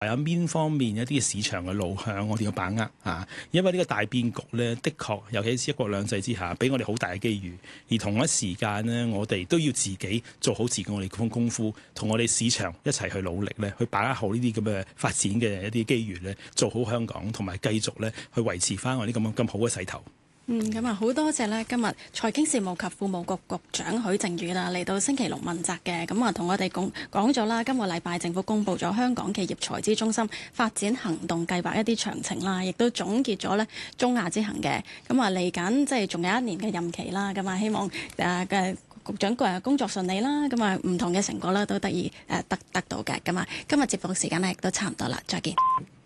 有邊方面一啲市場嘅路向，我哋要把握啊！因為呢個大變局呢，的確尤其是一國兩制之下，俾我哋好大嘅機遇。而同一時間呢，我哋都要自己做好自己我哋嘅功夫，同我哋市場一齊去努力呢，去把握好呢啲咁嘅發展嘅一啲機遇呢，做好香港，同埋繼續呢去維持翻我哋咁好嘅勢頭。 咁啊，好多謝呢今日財經事務及庫務局局長許正宇啦，嚟到星期六問責嘅，咁啊同我哋講咗啦，今個禮拜政府公布咗香港企業財資中心發展行動計劃一啲詳情啦，亦都總結咗呢中亞之行嘅，咁啊嚟緊即係仲有1年嘅任期啦，咁啊希望嘅局長工作順利啦，咁啊唔同嘅成果啦都得以得到嘅，咁啊今日節目時間呢亦都差唔多啦，再見。